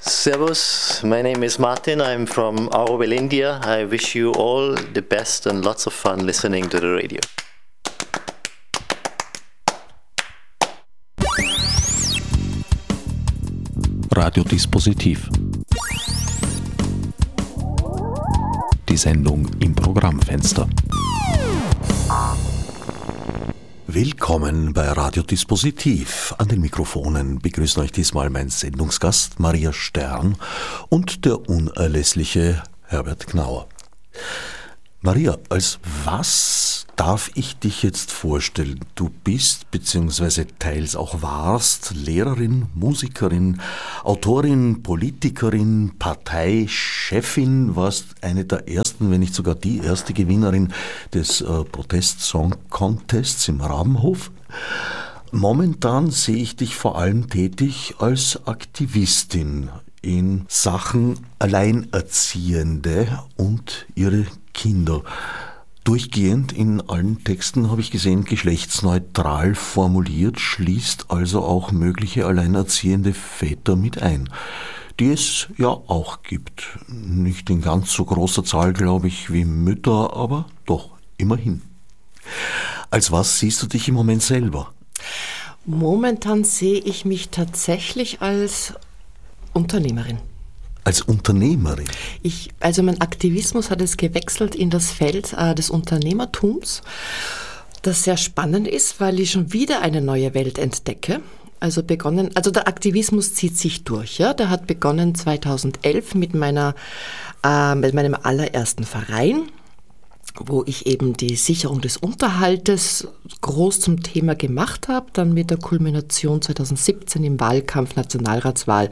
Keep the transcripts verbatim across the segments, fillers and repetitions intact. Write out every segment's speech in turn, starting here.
Servus, my name is Martin. I'm from Auroville, India. I wish you all the best and lots of fun listening to the radio. Radiodispositiv. Die Sendung im Programmfenster. Willkommen bei Radiodispositiv. An den Mikrofonen begrüßen euch diesmal mein Sendungsgast Maria Stern und der unerlässliche Herbert Gnauer. Maria, als was darf ich dich jetzt vorstellen? Du bist bzw. teils auch warst Lehrerin, Musikerin, Autorin, Politikerin, Parteichefin, warst eine der ersten, wenn nicht sogar die erste Gewinnerin des äh, Protest-Song-Contests im Rabenhof. Momentan sehe ich dich vor allem tätig als Aktivistin in Sachen Alleinerziehende und ihre Kinder. Durchgehend in allen Texten habe ich gesehen, geschlechtsneutral formuliert, schließt also auch mögliche alleinerziehende Väter mit ein, die es ja auch gibt. Nicht in ganz so großer Zahl, glaube ich, wie Mütter, aber doch, immerhin. Als was siehst du dich im Moment selber? Momentan sehe ich mich tatsächlich als Unternehmerin. Als Unternehmerin? Ich, also mein Aktivismus hat es gewechselt in das Feld äh, des Unternehmertums, das sehr spannend ist, weil ich schon wieder eine neue Welt entdecke. Also begonnen, also der Aktivismus zieht sich durch. Ja, der hat begonnen zweitausendelf mit meiner, äh, mit meinem allerersten Verein, wo ich eben die Sicherung des Unterhaltes groß zum Thema gemacht habe, dann mit der Kulmination zweitausendsiebzehn im Wahlkampf, Nationalratswahl,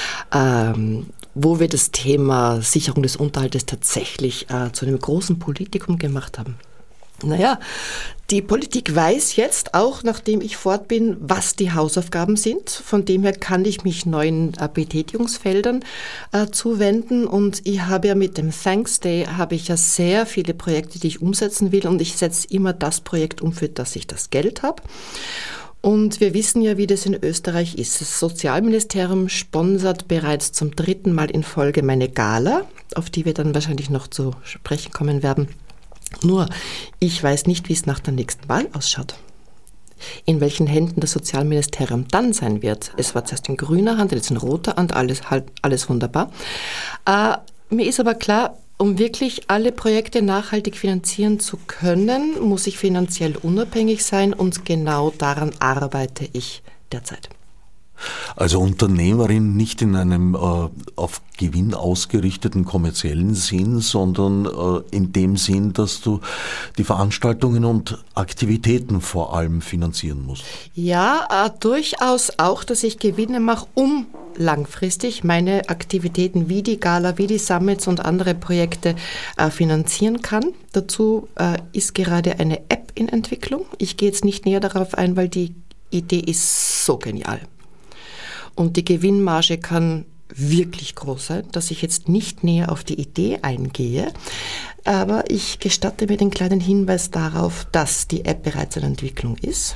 ähm, wo wir das Thema Sicherung des Unterhaltes tatsächlich äh, zu einem großen Politikum gemacht haben. Naja, die Politik weiß jetzt auch, nachdem ich fort bin, was die Hausaufgaben sind. Von dem her kann ich mich neuen äh, Betätigungsfeldern äh, zuwenden. Und ich habe ja mit dem Thanks Day habe ich ja sehr viele Projekte, die ich umsetzen will. Und ich setze immer das Projekt um, für das ich das Geld habe. Und wir wissen ja, wie das in Österreich ist. Das Sozialministerium sponsert bereits zum dritten Mal in Folge meine Gala, auf die wir dann wahrscheinlich noch zu sprechen kommen werden. Nur, ich weiß nicht, wie es nach der nächsten Wahl ausschaut. In welchen Händen das Sozialministerium dann sein wird. Es war zuerst in grüner Hand, jetzt in roter Hand, alles, halt, alles wunderbar. Äh, mir ist aber klar, um wirklich alle Projekte nachhaltig finanzieren zu können, muss ich finanziell unabhängig sein und genau daran arbeite ich derzeit. Also Unternehmerin nicht in einem äh, auf Gewinn ausgerichteten kommerziellen Sinn, sondern äh, in dem Sinn, dass du die Veranstaltungen und Aktivitäten vor allem finanzieren musst. Ja, äh, durchaus auch, dass ich Gewinne mache, um langfristig meine Aktivitäten wie die Gala, wie die Summits und andere Projekte äh, finanzieren kann. Dazu äh, ist gerade eine App in Entwicklung. Ich gehe jetzt nicht näher darauf ein, weil die Idee ist so genial. Und die Gewinnmarge kann wirklich groß sein, dass ich jetzt nicht näher auf die Idee eingehe. Aber ich gestatte mir den kleinen Hinweis darauf, dass die App bereits in Entwicklung ist.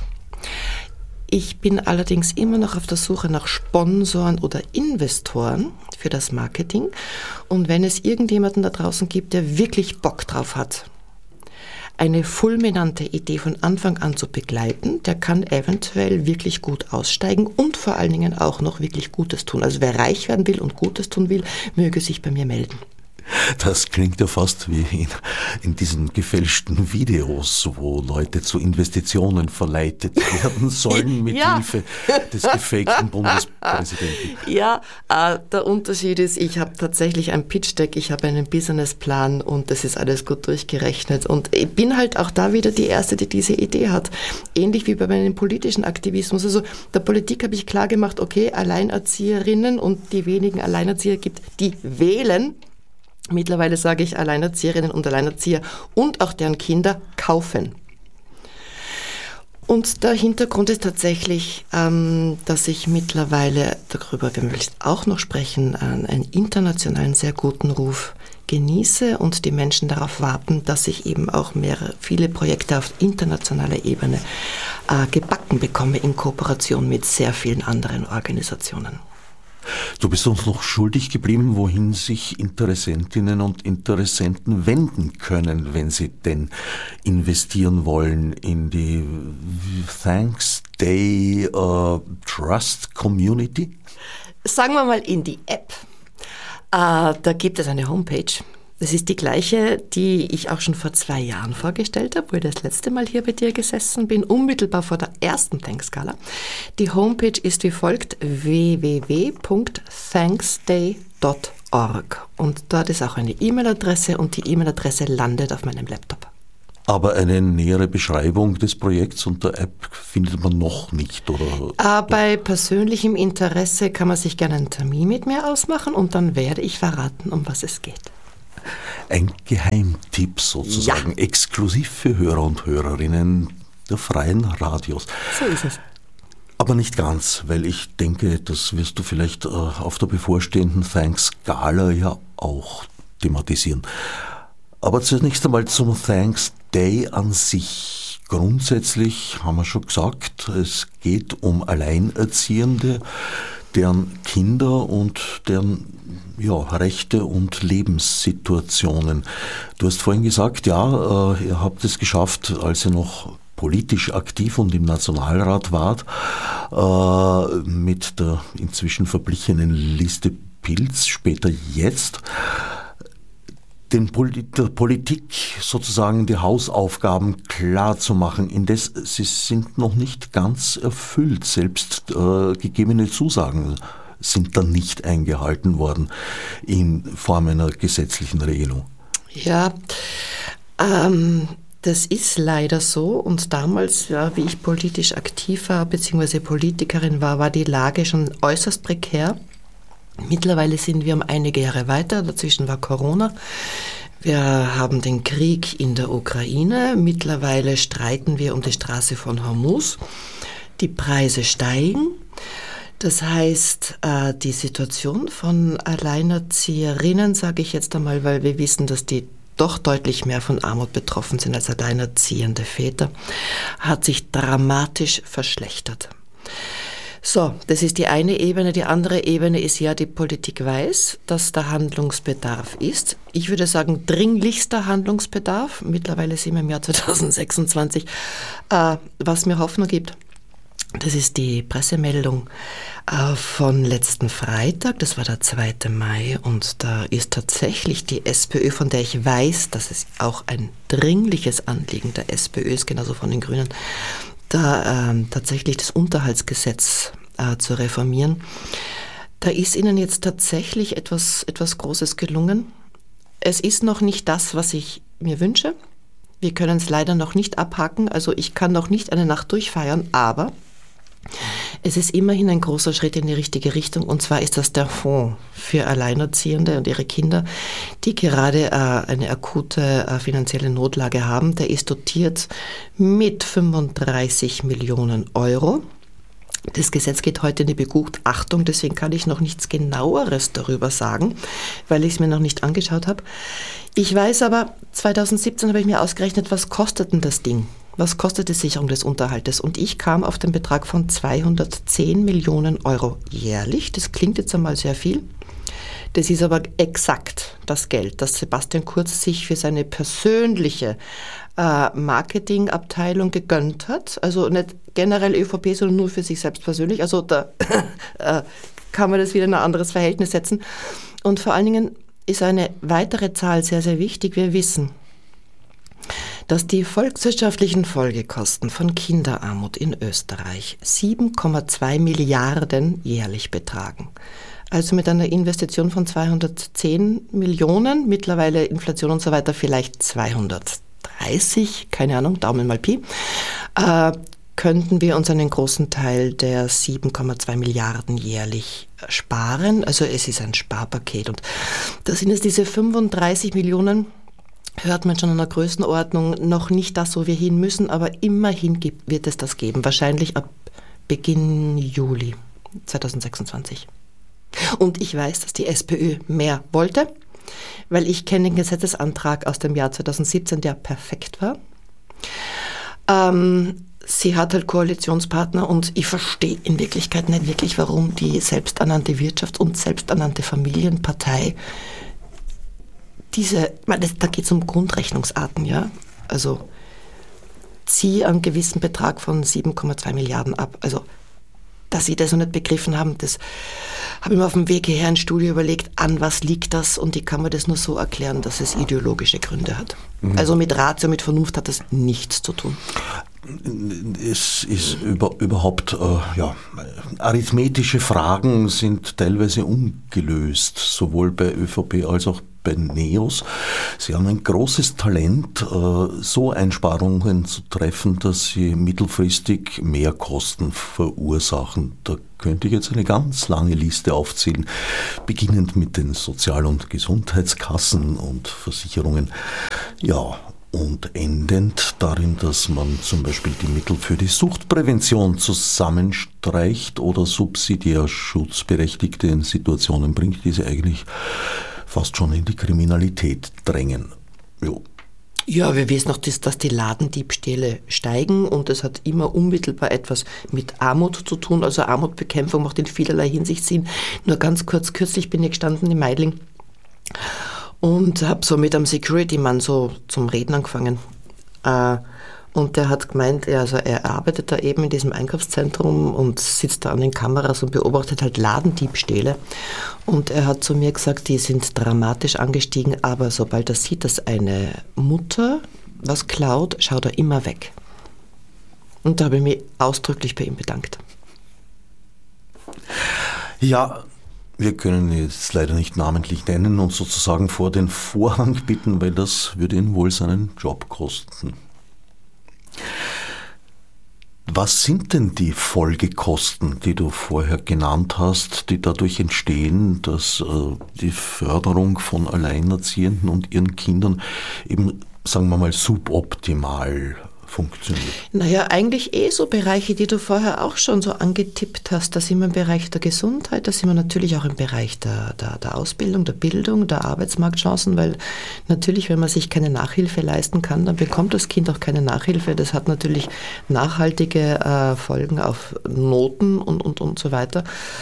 Ich bin allerdings immer noch auf der Suche nach Sponsoren oder Investoren für das Marketing. Und wenn es irgendjemanden da draußen gibt, der wirklich Bock drauf hat, eine fulminante Idee von Anfang an zu begleiten, der kann eventuell wirklich gut aussteigen und vor allen Dingen auch noch wirklich Gutes tun. Also wer reich werden will und Gutes tun will, möge sich bei mir melden. Das klingt ja fast wie in, in diesen gefälschten Videos, wo Leute zu Investitionen verleitet werden sollen mit ja. Hilfe des gefakten Bundespräsidenten. Ja, äh, der Unterschied ist, ich habe tatsächlich ein Pitch-Deck, ich habe einen Businessplan und das ist alles gut durchgerechnet. Und ich bin halt auch da wieder die Erste, die diese Idee hat. Ähnlich wie bei meinem politischen Aktivismus. Also der Politik habe ich klar gemacht, okay, Alleinerzieherinnen und die wenigen Alleinerzieher gibt, die wählen. Mittlerweile sage ich Alleinerzieherinnen und Alleinerzieher und auch deren Kinder kaufen. Und der Hintergrund ist tatsächlich, ähm, dass ich mittlerweile, darüber werden wir auch noch sprechen, einen internationalen sehr guten Ruf genieße und die Menschen darauf warten, dass ich eben auch mehrere, viele Projekte auf internationaler Ebene äh, gebacken bekomme in Kooperation mit sehr vielen anderen Organisationen. Du bist uns noch schuldig geblieben, wohin sich Interessentinnen und Interessenten wenden können, wenn sie denn investieren wollen in die Thanks Day uh, Trust Community? Sagen wir mal in die App. Äh, da gibt es eine Homepage. Das ist die gleiche, die ich auch schon vor zwei Jahren vorgestellt habe, wo ich das letzte Mal hier bei dir gesessen bin, unmittelbar vor der ersten Thanks-Gala. Die Homepage ist wie folgt: w w w punkt thanksday punkt org. Und dort ist auch eine E-Mail-Adresse und die E-Mail-Adresse landet auf meinem Laptop. Aber eine nähere Beschreibung des Projekts und der App findet man noch nicht, oder? Äh, bei persönlichem Interesse kann man sich gerne einen Termin mit mir ausmachen und dann werde ich verraten, um was es geht. Ein Geheimtipp sozusagen, ja. Exklusiv für Hörer und Hörerinnen der freien Radios. So ist es. Aber nicht ganz, weil ich denke, das wirst du vielleicht äh, auf der bevorstehenden Thanks Gala ja auch thematisieren. Aber zunächst einmal zum Thanks Day an sich. Grundsätzlich haben wir schon gesagt, es geht um Alleinerziehende, deren Kinder und deren ja, Rechte und Lebenssituationen. Du hast vorhin gesagt, ja, äh, ihr habt es geschafft, als ihr noch politisch aktiv und im Nationalrat wart, äh, mit der inzwischen verblichenen Liste Pilz, später jetzt, den Poli- der Politik sozusagen die Hausaufgaben klar zu machen. Indes, sie sind noch nicht ganz erfüllt. Selbst äh, gegebene Zusagen sind dann nicht eingehalten worden in Form einer gesetzlichen Regelung. Ja, ähm, das ist leider so. Und damals, ja, wie ich politisch aktiv war, beziehungsweise Politikerin war, war die Lage schon äußerst prekär. Mittlerweile sind wir um einige Jahre weiter, dazwischen war Corona. Wir haben den Krieg in der Ukraine. Mittlerweile streiten wir um die Straße von Hormuz. Die Preise steigen. Das heißt, die Situation von Alleinerzieherinnen, sage ich jetzt einmal, weil wir wissen, dass die doch deutlich mehr von Armut betroffen sind als alleinerziehende Väter, hat sich dramatisch verschlechtert. So, das ist die eine Ebene. Die andere Ebene ist ja, die Politik weiß, dass da Handlungsbedarf ist. Ich würde sagen, dringlichster Handlungsbedarf. Mittlerweile sind wir im Jahr zwanzig sechsundzwanzig, äh, was mir Hoffnung gibt. Das ist die Pressemeldung äh, von letzten Freitag, das war der zweite Mai, und da ist tatsächlich die SPÖ, von der ich weiß, dass es auch ein dringliches Anliegen der SPÖ ist, genauso von den Grünen, da ähm, tatsächlich das Unterhaltsgesetz äh, zu reformieren. Da ist ihnen jetzt tatsächlich etwas, etwas Großes gelungen. Es ist noch nicht das, was ich mir wünsche. Wir können es leider noch nicht abhaken, also ich kann noch nicht eine Nacht durchfeiern, aber es ist immerhin ein großer Schritt in die richtige Richtung, und zwar ist das der Fonds für Alleinerziehende und ihre Kinder, die gerade äh, eine akute äh, finanzielle Notlage haben. Der ist dotiert mit fünfunddreißig Millionen Euro. Das Gesetz geht heute in die Begutachtung, deswegen kann ich noch nichts Genaueres darüber sagen, weil ich es mir noch nicht angeschaut habe. Ich weiß aber, zwanzig siebzehn habe ich mir ausgerechnet, was kostet denn das Ding? Was kostet die Sicherung des Unterhaltes? Und ich kam auf den Betrag von zweihundertzehn Millionen Euro jährlich. Das klingt jetzt einmal sehr viel. Das ist aber exakt das Geld, das Sebastian Kurz sich für seine persönliche äh, Marketingabteilung gegönnt hat. Also nicht generell ÖVP, sondern nur für sich selbst persönlich. Also da äh, kann man das wieder in ein anderes Verhältnis setzen. Und vor allen Dingen ist eine weitere Zahl sehr, sehr wichtig. Wir wissen, dass die volkswirtschaftlichen Folgekosten von Kinderarmut in Österreich sieben Komma zwei Milliarden jährlich betragen. Also mit einer Investition von zweihundertzehn Millionen, mittlerweile Inflation und so weiter vielleicht zweihundertdreißig, keine Ahnung, Daumen mal Pi, äh, könnten wir uns einen großen Teil der sieben Komma zwei Milliarden jährlich sparen. Also es ist ein Sparpaket, und da sind es diese fünfunddreißig Millionen, hört man schon in der Größenordnung, noch nicht das, wo wir hin müssen, aber immerhin gibt, wird es das geben, wahrscheinlich ab Beginn Juli zwanzig sechsundzwanzig. Und ich weiß, dass die SPÖ mehr wollte, weil ich kenne den Gesetzesantrag aus dem Jahr zwanzig siebzehn, der perfekt war. Ähm, sie hat halt Koalitionspartner und ich verstehe in Wirklichkeit nicht wirklich, warum die selbsternannte Wirtschafts- und selbsternannte Familienpartei diese, ich meine, das, da geht es um Grundrechnungsarten, ja, also zieh einen gewissen Betrag von sieben Komma zwei Milliarden ab, also dass sie das noch nicht begriffen haben, das habe ich mir auf dem Weg hierher ins Studio überlegt, an was liegt das, und ich kann mir das nur so erklären, dass es ideologische Gründe hat. Mhm. Also mit Ratio, mit Vernunft hat das nichts zu tun. Es ist über, überhaupt, äh, ja, arithmetische Fragen sind teilweise ungelöst, sowohl bei ÖVP als auch bei NEOS. Sie haben ein großes Talent, äh, so Einsparungen zu treffen, dass sie mittelfristig Mehrkosten verursachen. Da könnte ich jetzt eine ganz lange Liste aufzählen, beginnend mit den Sozial- und Gesundheitskassen und Versicherungen. Ja, und endend darin, dass man zum Beispiel die Mittel für die Suchtprävention zusammenstreicht oder subsidiär Schutzberechtigte in Situationen bringt, die sie eigentlich fast schon in die Kriminalität drängen. Jo. Ja, wir wissen auch, dass die Ladendiebstähle steigen und das hat immer unmittelbar etwas mit Armut zu tun. Also Armutbekämpfung macht in vielerlei Hinsicht Sinn. Nur ganz kurz, kürzlich bin ich gestanden in Meidling und habe so mit einem Security-Mann so zum Reden angefangen. Äh, und der hat gemeint, also er arbeitet da eben in diesem Einkaufszentrum und sitzt da an den Kameras und beobachtet halt Ladendiebstähle. Und er hat zu mir gesagt, die sind dramatisch angestiegen, aber sobald er sieht, dass eine Mutter was klaut, schaut er immer weg. Und da habe ich mich ausdrücklich bei ihm bedankt. Ja, wir können ihn jetzt leider nicht namentlich nennen und sozusagen vor den Vorhang bitten, weil das würde ihn wohl seinen Job kosten. Was sind denn die Folgekosten, die du vorher genannt hast, die dadurch entstehen, dass äh, die Förderung von Alleinerziehenden und ihren Kindern eben, sagen wir mal, suboptimal funktioniert? Naja, eigentlich eh so Bereiche, die du vorher auch schon so angetippt hast. Da sind wir im Bereich der Gesundheit, da sind wir natürlich auch im Bereich der, der, der Ausbildung, der Bildung, der Arbeitsmarktchancen, weil natürlich, wenn man sich keine Nachhilfe leisten kann, dann bekommt das Kind auch keine Nachhilfe. Das hat natürlich nachhaltige äh, Folgen auf Noten und, und, und so weiter.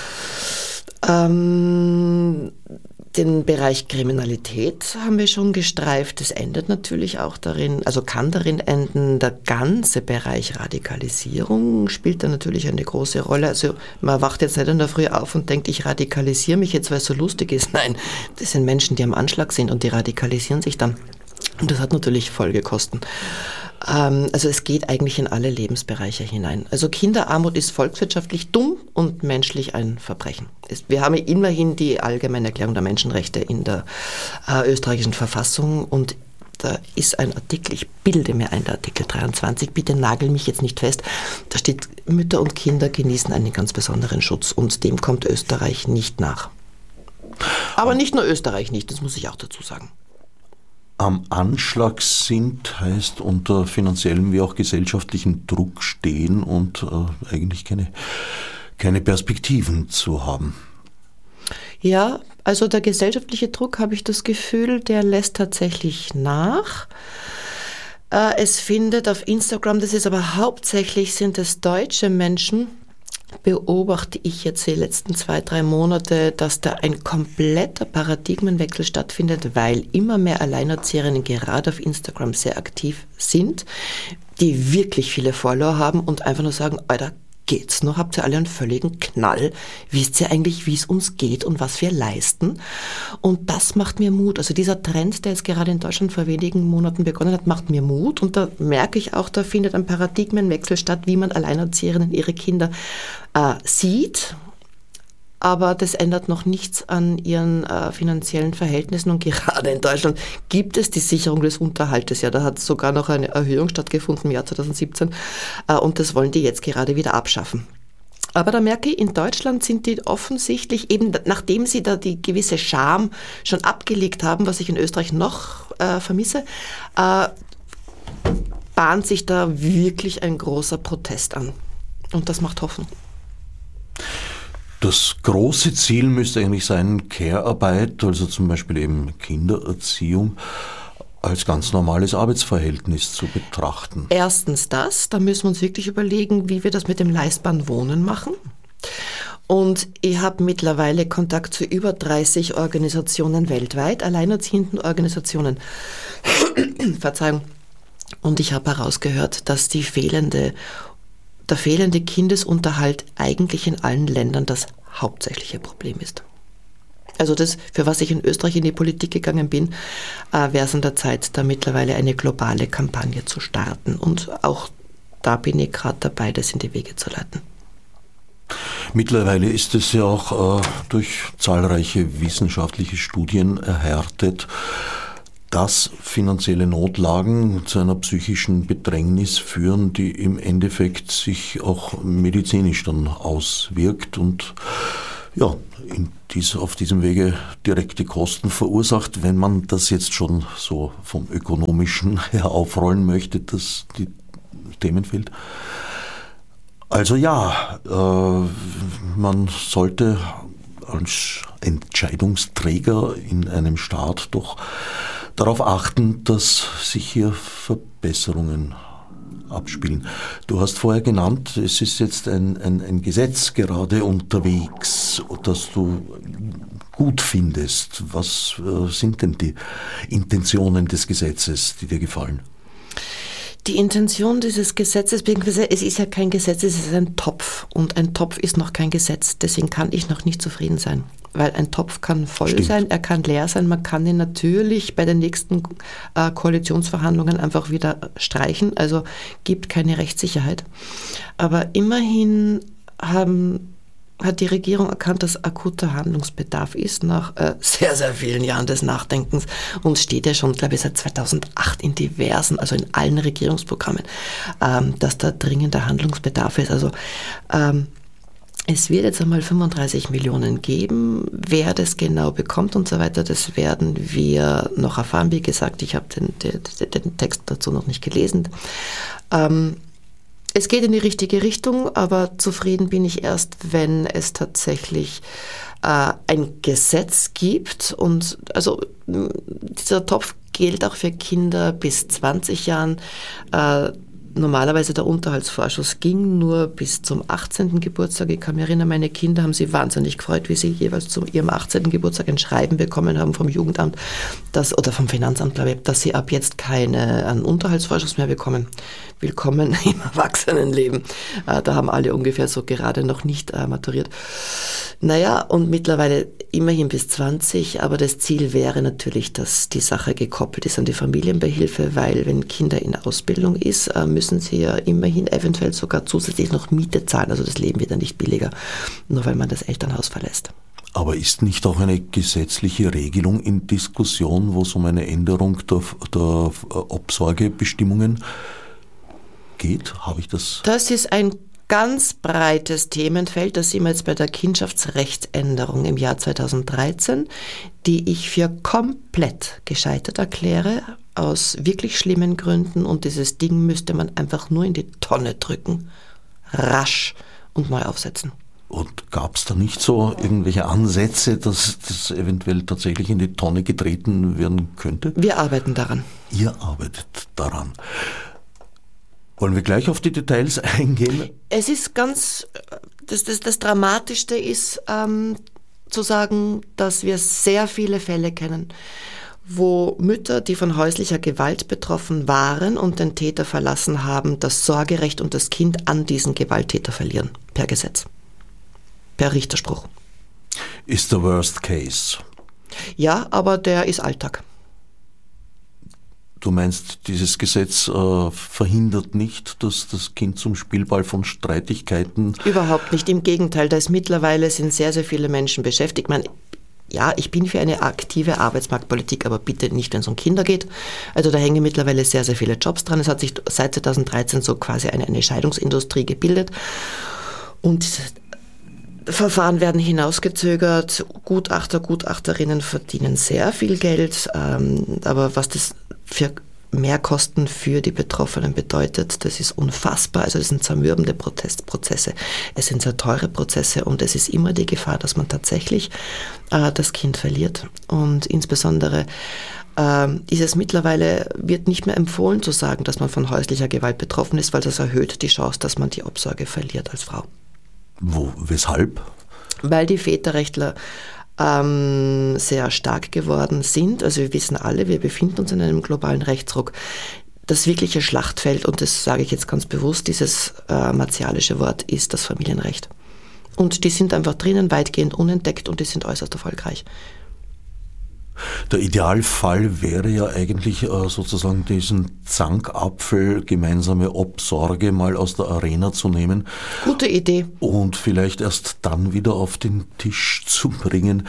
Ähm... Den Bereich Kriminalität haben wir schon gestreift. Das endet natürlich auch darin, also kann darin enden, der ganze Bereich Radikalisierung spielt da natürlich eine große Rolle. Also man wacht jetzt nicht in der Früh auf und denkt, ich radikalisiere mich jetzt, weil es so lustig ist. Nein, das sind Menschen, die am Anschlag sind und die radikalisieren sich dann. Und das hat natürlich Folgekosten. Also es geht eigentlich in alle Lebensbereiche hinein. Also Kinderarmut ist volkswirtschaftlich dumm und menschlich ein Verbrechen. Wir haben immerhin die Allgemeine Erklärung der Menschenrechte in der äh, österreichischen Verfassung und da ist ein Artikel, ich bilde mir ein, der Artikel dreiundzwanzig, bitte nagel mich jetzt nicht fest, da steht, Mütter und Kinder genießen einen ganz besonderen Schutz und dem kommt Österreich nicht nach. Aber nicht nur Österreich nicht, das muss ich auch dazu sagen. Am Anschlag sind, heißt unter finanziellem wie auch gesellschaftlichem Druck stehen und äh, eigentlich keine, keine Perspektiven zu haben. Ja, also der gesellschaftliche Druck, habe ich das Gefühl, der lässt tatsächlich nach. Äh, es findet auf Instagram, das ist aber hauptsächlich, sind es deutsche Menschen, beobachte ich jetzt die letzten zwei, drei Monate, dass da ein kompletter Paradigmenwechsel stattfindet, weil immer mehr Alleinerzieherinnen gerade auf Instagram sehr aktiv sind, die wirklich viele Follower haben und einfach nur sagen, Alter, geht's noch? Habt ihr alle einen völligen Knall? Wisst ihr eigentlich, wie es uns geht und was wir leisten? Und das macht mir Mut. Also dieser Trend, der jetzt gerade in Deutschland vor wenigen Monaten begonnen hat, macht mir Mut. Und da merke ich auch, da findet ein Paradigmenwechsel statt, wie man Alleinerzieherinnen ihre Kinder äh, sieht. Aber das ändert noch nichts an ihren äh, finanziellen Verhältnissen. Und gerade in Deutschland gibt es die Sicherung des Unterhaltes. Ja, da hat sogar noch eine Erhöhung stattgefunden im Jahr zweitausendsiebzehn. Äh, und das wollen die jetzt gerade wieder abschaffen. Aber da merke ich, in Deutschland sind die offensichtlich, eben nachdem sie da die gewisse Scham schon abgelegt haben, was ich in Österreich noch äh, vermisse, äh, bahnt sich da wirklich ein großer Protest an. Und das macht Hoffnung. Das große Ziel müsste eigentlich sein, Care-Arbeit, also zum Beispiel eben Kindererziehung, als ganz normales Arbeitsverhältnis zu betrachten. Erstens das, da müssen wir uns wirklich überlegen, wie wir das mit dem leistbaren Wohnen machen. Und ich habe mittlerweile Kontakt zu über dreißig Organisationen weltweit, alleinerziehenden Organisationen. Verzeihung. Und ich habe herausgehört, dass die fehlende, der fehlende Kindesunterhalt eigentlich in allen Ländern das hauptsächliche Problem ist. Also das, für was ich in Österreich in die Politik gegangen bin, äh, wäre es an der Zeit, da mittlerweile eine globale Kampagne zu starten. Und auch da bin ich gerade dabei, das in die Wege zu leiten. Mittlerweile ist es ja auch äh, durch zahlreiche wissenschaftliche Studien erhärtet, dass finanzielle Notlagen zu einer psychischen Bedrängnis führen, die im Endeffekt sich auch medizinisch dann auswirkt und ja, in dies, auf diesem Wege direkte Kosten verursacht. Wenn man das jetzt schon so vom Ökonomischen her aufrollen möchte, das die Themenfeld. Also ja, äh, man sollte als Entscheidungsträger in einem Staat doch darauf achten, dass sich hier Verbesserungen abspielen. Du hast vorher genannt, es ist jetzt ein, ein, ein Gesetz gerade unterwegs, das du gut findest. Was äh, sind denn die Intentionen des Gesetzes, die dir gefallen? Die Intention dieses Gesetzes, beziehungsweise es ist ja kein Gesetz, es ist ein Topf und ein Topf ist noch kein Gesetz, deswegen kann ich noch nicht zufrieden sein, weil ein Topf kann voll Stimmt. sein, er kann leer sein, man kann ihn natürlich bei den nächsten äh, Koalitionsverhandlungen einfach wieder streichen, also gibt keine Rechtssicherheit, aber immerhin haben hat die Regierung erkannt, dass akuter Handlungsbedarf ist nach äh, sehr, sehr vielen Jahren des Nachdenkens und steht ja schon, glaube ich, seit zweitausendacht in diversen, also in allen Regierungsprogrammen, ähm, dass da dringender Handlungsbedarf ist. Also ähm, es wird jetzt einmal fünfunddreißig Millionen geben. Wer das genau bekommt und so weiter, das werden wir noch erfahren. Wie gesagt, ich habe den, den, den Text dazu noch nicht gelesen. Ähm, Es geht in die richtige Richtung, aber zufrieden bin ich erst, wenn es tatsächlich äh, ein Gesetz gibt. Und also dieser Topf gilt auch für Kinder bis zwanzig Jahren. Äh, Normalerweise der Unterhaltsvorschuss ging nur bis zum achtzehnten Geburtstag. Ich kann mich erinnern, meine Kinder haben sich wahnsinnig gefreut, wie sie jeweils zu ihrem achtzehnten Geburtstag ein Schreiben bekommen haben vom Jugendamt das, oder vom Finanzamt, glaube ich, dass sie ab jetzt keinen Unterhaltsvorschuss mehr bekommen. Willkommen im Erwachsenenleben. Äh, da haben alle ungefähr so gerade noch nicht äh, maturiert. Naja, und mittlerweile immerhin bis zwanzig, aber das Ziel wäre natürlich, dass die Sache gekoppelt ist an die Familienbeihilfe, weil wenn Kinder in Ausbildung ist, äh, müssen sie ja immerhin eventuell sogar zusätzlich noch Miete zahlen. Also das Leben wird dann nicht billiger, nur weil man das Elternhaus verlässt. Aber ist nicht auch eine gesetzliche Regelung in Diskussion, wo es um eine Änderung der, der Obsorgebestimmungen geht? Habe ich das? Das ist ein ganz breites Themenfeld, das sind wir jetzt bei der Kindschaftsrechtsänderung im Jahr zweitausenddreizehn, die ich für komplett gescheitert erkläre, aus wirklich schlimmen Gründen, und dieses Ding müsste man einfach nur in die Tonne drücken, rasch und neu aufsetzen. Und gab es da nicht so irgendwelche Ansätze, dass das eventuell tatsächlich in die Tonne getreten werden könnte? Wir arbeiten daran. Ihr arbeitet daran. Wollen wir gleich auf die Details eingehen? Es ist ganz, das, das, das Dramatischste ist ähm, zu sagen, dass wir sehr viele Fälle kennen, wo Mütter, die von häuslicher Gewalt betroffen waren und den Täter verlassen haben, das Sorgerecht und das Kind an diesen Gewalttäter verlieren, per Gesetz, per Richterspruch. Ist der Worst Case. Ja, aber der ist Alltag. Du meinst, dieses Gesetz äh, verhindert nicht, dass das Kind zum Spielball von Streitigkeiten... Überhaupt nicht, im Gegenteil, da ist mittlerweile sind sehr, sehr viele Menschen beschäftigt. Man, ja, ich bin für eine aktive Arbeitsmarktpolitik, aber bitte nicht, wenn es um Kinder geht. Also da hängen mittlerweile sehr, sehr viele Jobs dran. Es hat sich seit zweitausenddreizehn so quasi eine, eine Scheidungsindustrie gebildet. Und Verfahren werden hinausgezögert. Gutachter, Gutachterinnen verdienen sehr viel Geld. Ähm, aber was das für Mehrkosten für die Betroffenen bedeutet, das ist unfassbar. Also das sind zermürbende Prozesse. Es sind sehr teure Prozesse und es ist immer die Gefahr, dass man tatsächlich äh, das Kind verliert. Und insbesondere ähm, ist es mittlerweile, wird nicht mehr empfohlen zu sagen, dass man von häuslicher Gewalt betroffen ist, weil das erhöht die Chance, dass man die Obsorge verliert als Frau. Wo, weshalb? Weil die Väterrechtler ähm, sehr stark geworden sind. Also wir wissen alle, wir befinden uns in einem globalen Rechtsruck. Das wirkliche Schlachtfeld, und das sage ich jetzt ganz bewusst, dieses äh, martialische Wort, ist das Familienrecht. Und die sind einfach drinnen weitgehend unentdeckt und die sind äußerst erfolgreich. Der Idealfall wäre ja eigentlich äh, sozusagen diesen Zankapfel gemeinsame Obsorge mal aus der Arena zu nehmen. Gute Idee. Und vielleicht erst dann wieder auf den Tisch zu bringen,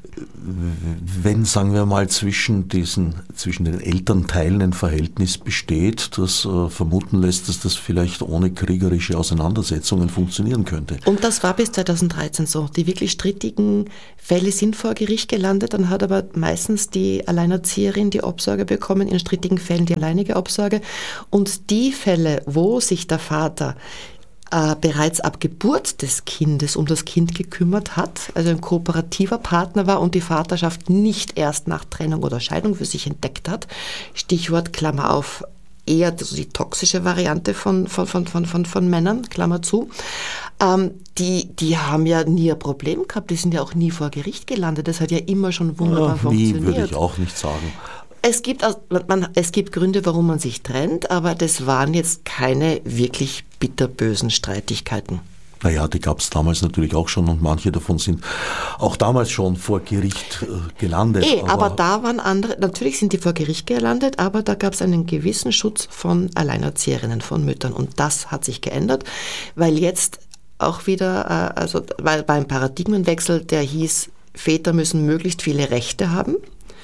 wenn, sagen wir mal, zwischen diesen, zwischen den Elternteilen ein Verhältnis besteht, das äh, vermuten lässt, dass das vielleicht ohne kriegerische Auseinandersetzungen funktionieren könnte. Und das war bis zweitausenddreizehn so. Die wirklich strittigen Fälle sind vor Gericht gelandet, dann hat aber meistens die Alleinerzieherin die Obsorge bekommen, in strittigen Fällen die alleinige Obsorge. Und die Fälle, wo sich der Vater äh, bereits ab Geburt des Kindes um das Kind gekümmert hat, also ein kooperativer Partner war und die Vaterschaft nicht erst nach Trennung oder Scheidung für sich entdeckt hat, Stichwort Klammer auf, eher die toxische Variante von, von, von, von, von, von Männern, Klammer zu, ähm, die, die haben ja nie ein Problem gehabt, die sind ja auch nie vor Gericht gelandet, das hat ja immer schon wunderbar ja, nie, funktioniert. Würde ich auch nicht sagen. Es gibt, man, es gibt Gründe, warum man sich trennt, aber das waren jetzt keine wirklich bitterbösen Streitigkeiten. Naja, die gab es damals natürlich auch schon und manche davon sind auch damals schon vor Gericht äh, gelandet. Eh, aber, aber da waren andere, natürlich sind die vor Gericht gelandet, aber da gab es einen gewissen Schutz von Alleinerzieherinnen, von Müttern und das hat sich geändert, weil jetzt auch wieder, äh, also weil beim Paradigmenwechsel, der hieß, Väter müssen möglichst viele Rechte haben,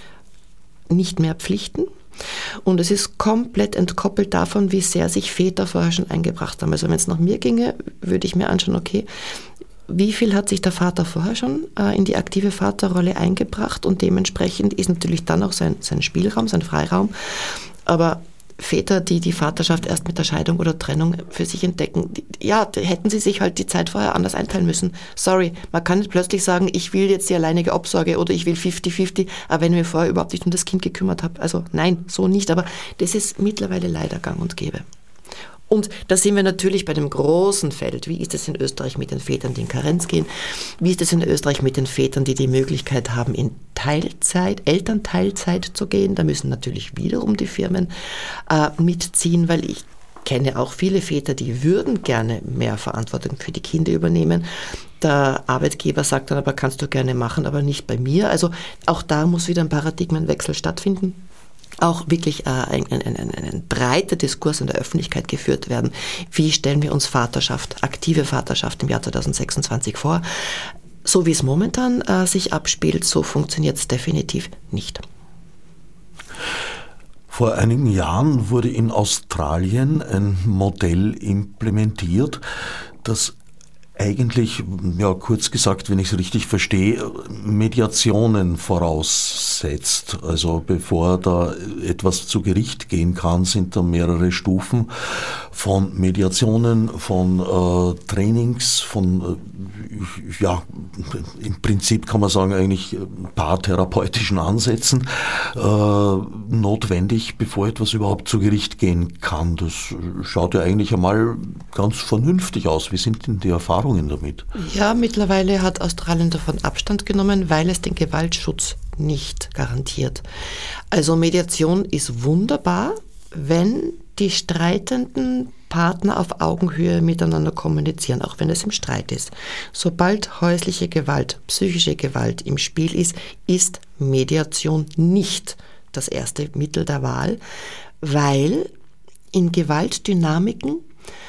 nicht mehr Pflichten. Und es ist komplett entkoppelt davon, wie sehr sich Väter vorher schon eingebracht haben. Also wenn es nach mir ginge, würde ich mir anschauen, okay, wie viel hat sich der Vater vorher schon äh, in die aktive Vaterrolle eingebracht und dementsprechend ist natürlich dann auch sein, sein Spielraum, sein Freiraum. Aber Väter, die die Vaterschaft erst mit der Scheidung oder Trennung für sich entdecken, die, ja, hätten sie sich halt die Zeit vorher anders einteilen müssen. Sorry, man kann nicht plötzlich sagen, ich will jetzt die alleinige Obsorge oder ich will fünfzig fünfzig, aber wenn ich mich vorher überhaupt nicht um das Kind gekümmert habe. Also nein, so nicht, aber das ist mittlerweile leider gang und gäbe. Und da sind wir natürlich bei dem großen Feld. Wie ist es in Österreich mit den Vätern, die in Karenz gehen? Wie ist es in Österreich mit den Vätern, die die Möglichkeit haben, in Teilzeit, Elternteilzeit zu gehen? Da müssen natürlich wiederum die Firmen äh, mitziehen, weil ich kenne auch viele Väter, die würden gerne mehr Verantwortung für die Kinder übernehmen. Der Arbeitgeber sagt dann aber, kannst du gerne machen, aber nicht bei mir. Also auch da muss wieder ein Paradigmenwechsel stattfinden. Auch wirklich äh, ein, ein, ein, ein, ein breiter Diskurs in der Öffentlichkeit geführt werden. Wie stellen wir uns Vaterschaft, aktive Vaterschaft im Jahr zweitausendsechsundzwanzig vor? So wie es momentan äh, sich abspielt, so funktioniert es definitiv nicht. Vor einigen Jahren wurde in Australien ein Modell implementiert, das eigentlich, ja, kurz gesagt, wenn ich es richtig verstehe, Mediationen voraussetzt. Also bevor da etwas zu Gericht gehen kann, sind da mehrere Stufen von Mediationen, von äh, Trainings, von, äh, ja, im Prinzip kann man sagen, eigentlich paartherapeutischen Ansätzen äh, notwendig, bevor etwas überhaupt zu Gericht gehen kann. Das schaut ja eigentlich einmal ganz vernünftig aus. Wie sind denn die Erfahrungen damit? Ja, mittlerweile hat Australien davon Abstand genommen, weil es den Gewaltschutz nicht garantiert. Also Mediation ist wunderbar, wenn die streitenden Partner auf Augenhöhe miteinander kommunizieren, auch wenn es im Streit ist. Sobald häusliche Gewalt, psychische Gewalt im Spiel ist, ist Mediation nicht das erste Mittel der Wahl, weil in Gewaltdynamiken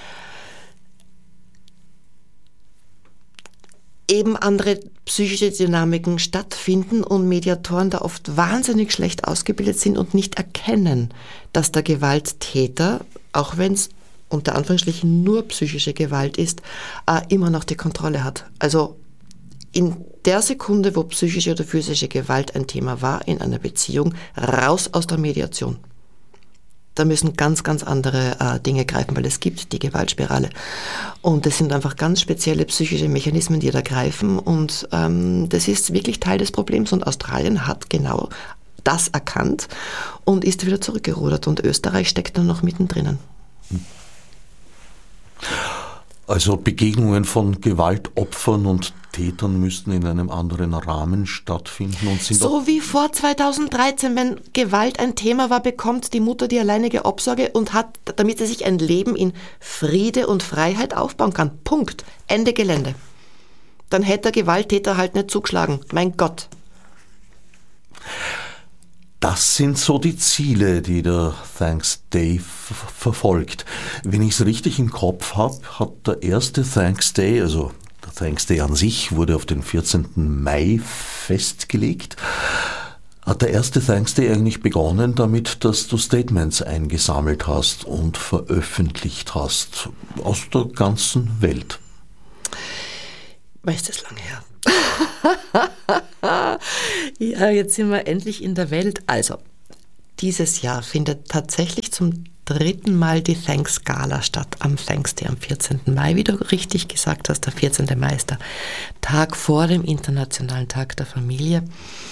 eben andere psychische Dynamiken stattfinden und Mediatoren da oft wahnsinnig schlecht ausgebildet sind und nicht erkennen, dass der Gewalttäter, auch wenn es unter Anführungsstrichen nur psychische Gewalt ist, äh, immer noch die Kontrolle hat. Also in der Sekunde, wo psychische oder physische Gewalt ein Thema war in einer Beziehung, raus aus der Mediation. Da müssen ganz, ganz andere äh, Dinge greifen, weil es gibt die Gewaltspirale. Und das sind einfach ganz spezielle psychische Mechanismen, die da greifen. Und ähm, das ist wirklich Teil des Problems. Und Australien hat genau das erkannt und ist wieder zurückgerudert. Und Österreich steckt nur noch mittendrin. Also Begegnungen von Gewaltopfern und Tätern müssten in einem anderen Rahmen stattfinden und sind so wie vor zweitausenddreizehn, wenn Gewalt ein Thema war, bekommt die Mutter die alleinige Obsorge und hat, damit sie sich ein Leben in Friede und Freiheit aufbauen kann. Punkt. Ende Gelände. Dann hätte der Gewalttäter halt nicht zugeschlagen. Mein Gott. Das sind so die Ziele, die der Thanks Day f- verfolgt. Wenn ich es richtig im Kopf habe, hat der erste Thanks Day, also der Thanks Day an sich, wurde auf den vierzehnten Mai festgelegt. Hat der erste Thanks Day eigentlich begonnen damit, dass du Statements eingesammelt hast und veröffentlicht hast aus der ganzen Welt? Weißt du, das ist lange her. Ja, jetzt sind wir endlich in der Welt. Also, dieses Jahr findet tatsächlich zum dritten Mal die Thanks Gala statt, am Thanks Day, am vierzehnten Mai, wie du richtig gesagt hast. Der vierzehnte Mai ist der Tag vor dem Internationalen Tag der Familie.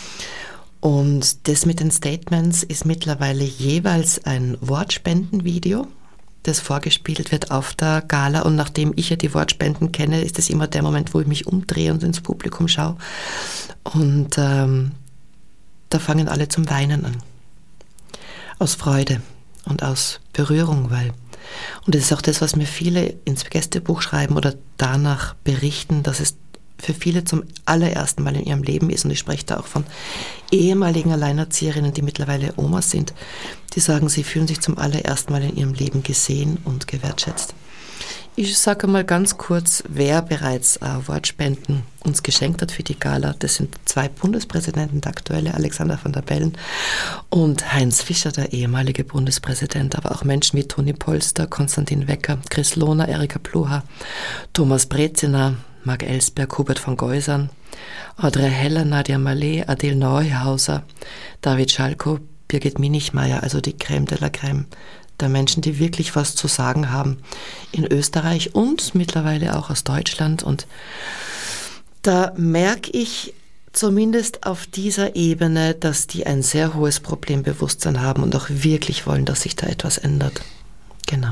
Und das mit den Statements ist mittlerweile jeweils ein Wortspendenvideo, das vorgespielt wird auf der Gala. Und nachdem ich ja die Wortspenden kenne, ist das immer der Moment, wo ich mich umdrehe und ins Publikum schaue. Und ähm, da fangen alle zum Weinen an. Aus Freude und aus Berührung, weil, und das ist auch das, was mir viele ins Gästebuch schreiben oder danach berichten, dass es für viele zum allerersten Mal in ihrem Leben ist, und ich spreche da auch von ehemaligen Alleinerzieherinnen, die mittlerweile Omas sind, die sagen, sie fühlen sich zum allerersten Mal in ihrem Leben gesehen und gewertschätzt. Ich sage mal ganz kurz, wer bereits äh, Wortspenden uns geschenkt hat für die Gala. Das sind zwei Bundespräsidenten, der aktuelle Alexander Van der Bellen und Heinz Fischer, der ehemalige Bundespräsident, aber auch Menschen wie Toni Polster, Konstantin Wecker, Chris Lohner, Erika Pluha, Thomas Brezina, Marc Ellsberg, Hubert von Geusern, Audrey Heller, Nadia Malé, Adele Neuhauser, David Schalko, Birgit Minichmeier, also die Crème de la Crème der Menschen, die wirklich was zu sagen haben in Österreich und mittlerweile auch aus Deutschland. Und da merke ich zumindest auf dieser Ebene, dass die ein sehr hohes Problembewusstsein haben und auch wirklich wollen, dass sich da etwas ändert. Genau.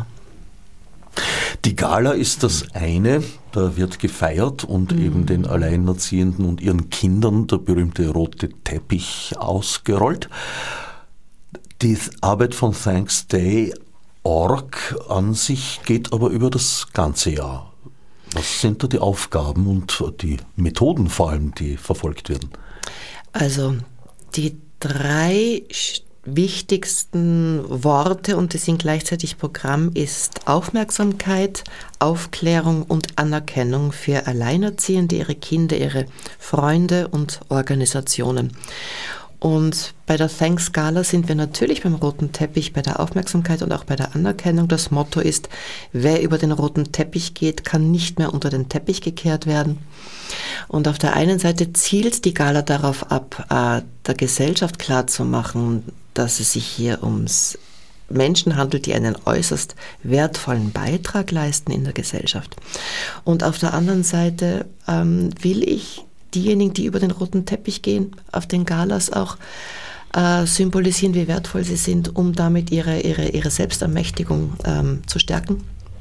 Die Gala ist das eine, da wird gefeiert und mhm. eben den Alleinerziehenden und ihren Kindern der berühmte rote Teppich ausgerollt. Die Arbeit von Thanks Day Punkt org an sich geht aber über das ganze Jahr. Was sind da die Aufgaben und die Methoden vor allem, die verfolgt werden? Also die drei wichtigsten Worte, und die sind gleichzeitig Programm, ist Aufmerksamkeit, Aufklärung und Anerkennung für Alleinerziehende, ihre Kinder, ihre Freunde und Organisationen. Und bei der Thanks Gala sind wir natürlich beim roten Teppich, bei der Aufmerksamkeit und auch bei der Anerkennung. Das Motto ist, wer über den roten Teppich geht, kann nicht mehr unter den Teppich gekehrt werden. Und auf der einen Seite zielt die Gala darauf ab, der Gesellschaft klarzumachen, dass es sich hier ums Menschen handelt, die einen äußerst wertvollen Beitrag leisten in der Gesellschaft. Und auf der anderen Seite ähm, will ich diejenigen, die über den roten Teppich gehen, auf den Galas auch äh, symbolisieren, wie wertvoll sie sind, um damit ihre, ihre, ihre Selbstermächtigung ähm, zu stärken.